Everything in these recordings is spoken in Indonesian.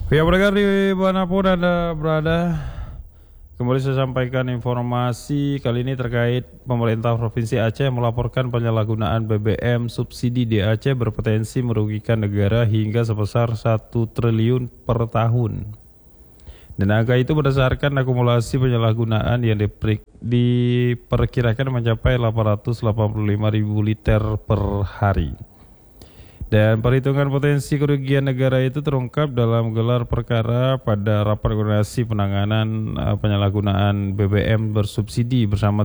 Ya pendengar dimanapun Anda berada, kembali saya sampaikan informasi kali ini terkait pemerintah Provinsi Aceh melaporkan penyalahgunaan BBM subsidi di Aceh berpotensi merugikan negara hingga sebesar 1 triliun per tahun. Dan angka itu berdasarkan akumulasi penyalahgunaan yang diperkirakan mencapai 885.000 liter per hari. Dan perhitungan potensi kerugian negara itu terungkap dalam gelar perkara pada rapat koordinasi penanganan penyalahgunaan BBM bersubsidi bersama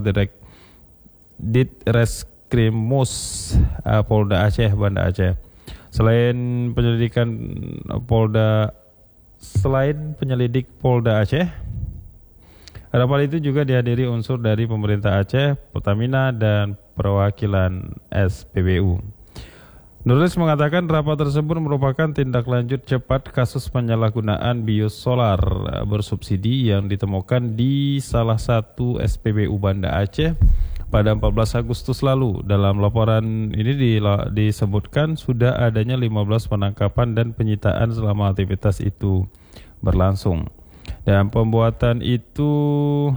Ditreskrimsus Polda Aceh, Banda Aceh. Selain penyelidik Polda Aceh, rapat itu juga dihadiri unsur dari pemerintah Aceh, Pertamina, dan perwakilan SPBU. Nurlis mengatakan rapat tersebut merupakan tindak lanjut cepat kasus penyalahgunaan biosolar bersubsidi yang ditemukan di salah satu SPBU Banda Aceh pada 14 Agustus lalu. Dalam laporan ini disebutkan sudah adanya 15 penangkapan dan penyitaan selama aktivitas itu berlangsung. Dan perbuatan itu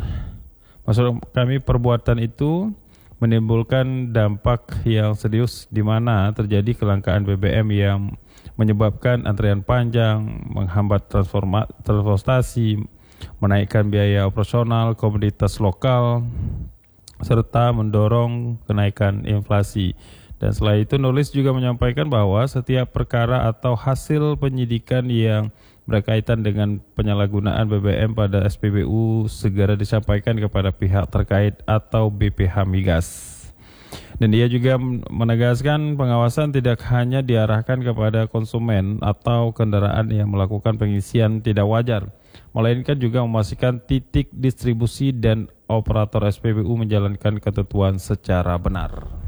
menimbulkan dampak yang serius di mana terjadi kelangkaan BBM yang menyebabkan antrian panjang, menghambat transportasi, menaikkan biaya operasional komoditas lokal, serta mendorong kenaikan inflasi. Dan setelah itu Nulis juga menyampaikan bahwa setiap perkara atau hasil penyidikan yang berkaitan dengan penyalahgunaan BBM pada SPBU segera disampaikan kepada pihak terkait atau BPH Migas. Dan dia juga menegaskan pengawasan tidak hanya diarahkan kepada konsumen atau kendaraan yang melakukan pengisian tidak wajar, melainkan juga memastikan titik distribusi dan operator SPBU menjalankan ketentuan secara benar.